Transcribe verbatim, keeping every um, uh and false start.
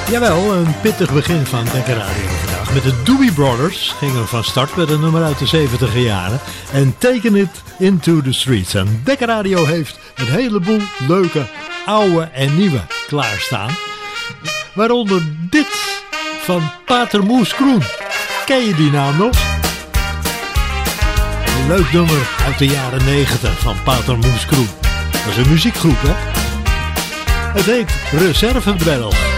Jawel, een pittig begin van Dekker Radio vandaag. Met de Doobie Brothers gingen we van start met een nummer uit de zeventiger jaren. En Taken It Into the Streets. En Dekker Radio heeft een heleboel leuke oude en nieuwe klaarstaan. Waaronder dit van Pater Moes Kroen. Ken je die naam nog? Een leuk nummer uit de jaren negentig van Pater Moes Kroen. Dat is een muziekgroep, hè? Het heet Reserve Battle.